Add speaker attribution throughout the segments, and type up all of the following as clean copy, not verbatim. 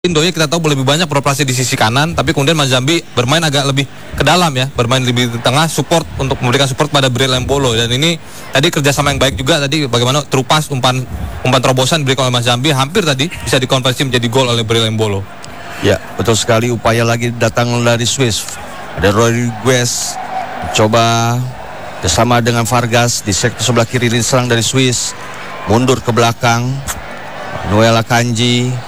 Speaker 1: Indonya kita tahu lebih banyak beroperasi di sisi kanan, tapi kemudian Mazambi bermain agak lebih ke dalam ya, bermain lebih di tengah, support untuk memberikan support pada Bril Embolo. Dan ini tadi kerjasama yang baik juga tadi, bagaimana terupas umpan terobosan diberikan oleh Mazambi, hampir tadi bisa dikonversi menjadi gol oleh Bril Embolo.
Speaker 2: Ya, betul sekali. Upaya lagi datang dari Swiss. Ada Rodriguez coba bersama dengan Vargas di sektor sebelah kiri diserang dari Swiss, mundur ke belakang. Noel Akanji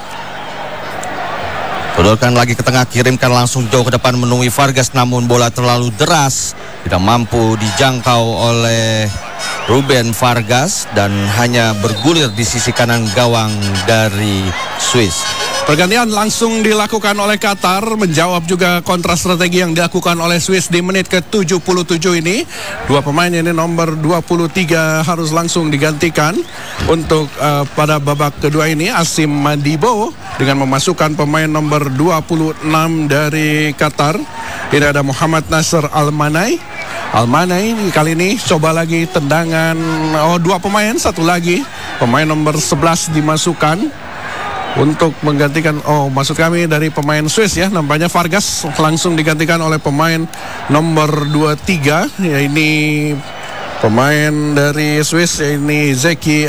Speaker 2: Todorkan lagi ke tengah, kirimkan langsung jauh ke depan menemui Vargas, namun bola terlalu deras, tidak mampu dijangkau oleh Ruben Vargas dan hanya bergulir di sisi kanan gawang dari Swiss.
Speaker 3: Pergantian langsung dilakukan oleh Qatar, menjawab juga kontra strategi yang dilakukan oleh Swiss di menit ke-77 ini. Dua pemain ini nomor 23 harus langsung digantikan untuk pada babak kedua ini. Asim Madibo dengan memasukkan pemain nomor 26 dari Qatar. Ini ada Muhammad Nasser Almanai kali ini coba lagi tendangan, dua pemain, satu lagi pemain nomor 11 dimasukkan untuk menggantikan, maksud kami dari pemain Swiss ya, nampaknya Vargas langsung digantikan oleh pemain nomor 23, ya ini pemain dari Swiss, ya ini Zeki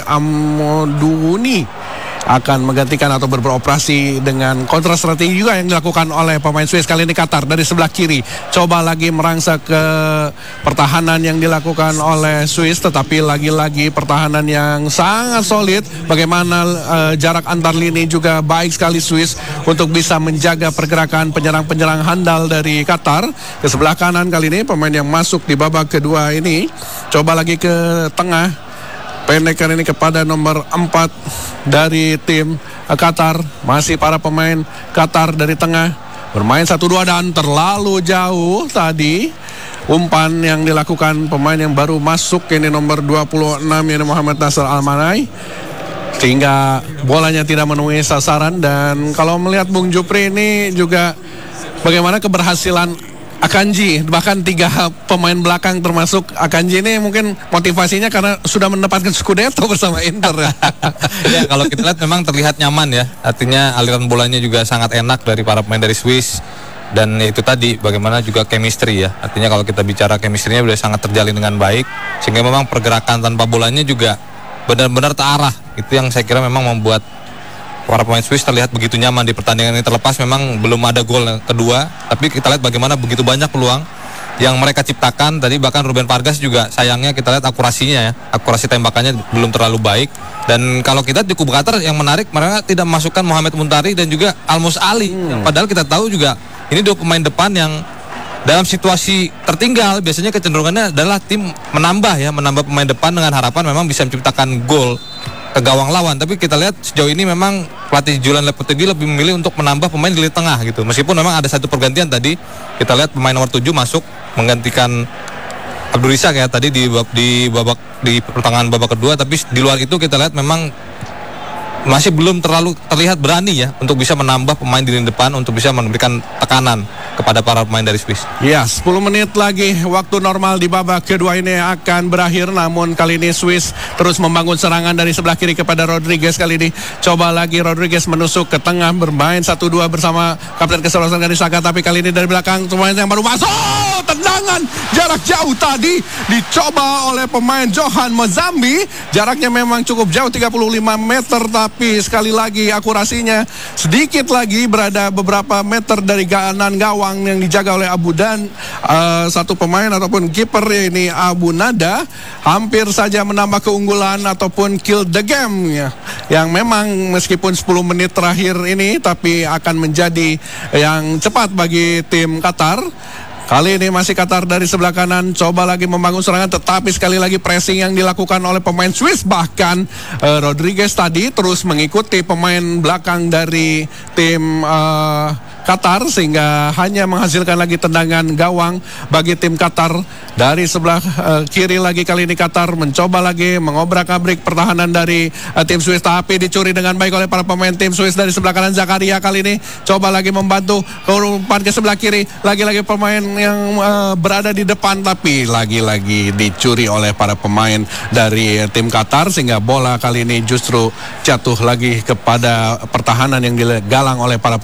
Speaker 3: Amoduni akan menggantikan atau beroperasi dengan kontra strategi juga yang dilakukan oleh pemain Swiss. Kali ini Qatar dari sebelah kiri coba lagi merangsek ke pertahanan yang dilakukan oleh Swiss, tetapi lagi-lagi pertahanan yang sangat solid. Bagaimana jarak antar lini juga baik sekali Swiss untuk bisa menjaga pergerakan penyerang-penyerang handal dari Qatar. Ke sebelah kanan kali ini pemain yang masuk di babak kedua ini coba lagi ke tengah, pendekkan ini kepada nomor 4 dari tim Qatar. Masih para pemain Qatar dari tengah bermain 1-2 dan terlalu jauh tadi umpan yang dilakukan pemain yang baru masuk, ini nomor 26 ini Muhammad Nasser Almanai, sehingga bolanya tidak menemui sasaran. Dan kalau melihat Bung Jupri ini juga bagaimana keberhasilan Akanji, bahkan 3 pemain belakang termasuk Akanji ini mungkin motivasinya karena sudah mendapatkan Scudetto bersama Inter.
Speaker 1: Ya, kalau kita lihat memang terlihat nyaman ya, artinya aliran bolanya juga sangat enak dari para pemain dari Swiss. Dan itu tadi bagaimana juga chemistry ya, artinya kalau kita bicara chemistry-nya sudah sangat terjalin dengan baik, sehingga memang pergerakan tanpa bolanya juga benar-benar terarah. Itu yang saya kira memang membuat para pemain Swiss terlihat begitu nyaman di pertandingan ini. Terlepas memang belum ada gol yang kedua, tapi kita lihat bagaimana begitu banyak peluang yang mereka ciptakan tadi. Bahkan Ruben Vargas juga sayangnya kita lihat akurasinya ya, akurasi tembakannya belum terlalu baik. Dan kalau kita di kubu Qatar yang menarik, mereka tidak memasukkan Mohamed Muntari dan juga Almus Ali. Padahal kita tahu juga ini dua pemain depan yang dalam situasi tertinggal biasanya kecenderungannya adalah tim menambah pemain depan dengan harapan memang bisa menciptakan gol ke gawang lawan. Tapi kita lihat sejauh ini memang pelatih Julian Lopetegui lebih memilih untuk menambah pemain di lini tengah gitu. Meskipun memang ada satu pergantian tadi, kita lihat pemain nomor 7 masuk menggantikan Abdul Rizak ya tadi di pertengahan babak kedua. Tapi di luar itu kita lihat memang masih belum terlalu terlihat berani ya untuk bisa menambah pemain di lini depan untuk bisa memberikan tekanan kepada para pemain dari Swiss.
Speaker 3: Ya, 10 menit lagi waktu normal di babak kedua ini akan berakhir. Namun kali ini Swiss terus membangun serangan dari sebelah kiri kepada Rodriguez. Kali ini coba lagi Rodriguez menusuk ke tengah, bermain 1-2 bersama kapten kesebelasan Granit Xhaka. Tapi kali ini dari belakang pemain yang baru masuk, tendangan jarak jauh tadi dicoba oleh pemain Johan Mazambi. Jaraknya memang cukup jauh, 35 meter, tapi sekali lagi akurasinya sedikit lagi berada beberapa meter dari kanan gawang yang dijaga oleh Abu Dan. Satu pemain ataupun kiper ini Abu Nada hampir saja menambah keunggulan ataupun kill the game ya, yang memang meskipun 10 menit terakhir ini tapi akan menjadi yang cepat bagi tim Qatar. Kali ini masih Qatar dari sebelah kanan coba lagi membangun serangan, tetapi sekali lagi pressing yang dilakukan oleh pemain Swiss. Bahkan Rodriguez tadi terus mengikuti pemain belakang dari tim Qatar sehingga hanya menghasilkan lagi tendangan gawang bagi tim Qatar. Dari sebelah kiri lagi kali ini Qatar mencoba lagi mengobrak-abrik pertahanan dari tim Swiss, tapi dicuri dengan baik oleh para pemain tim Swiss. Dari sebelah kanan Zakaria kali ini coba lagi membantu umpan ke sebelah kiri, lagi-lagi pemain yang berada di depan, tapi lagi-lagi dicuri oleh para pemain dari tim Qatar sehingga bola kali ini justru jatuh lagi kepada pertahanan yang digalang oleh para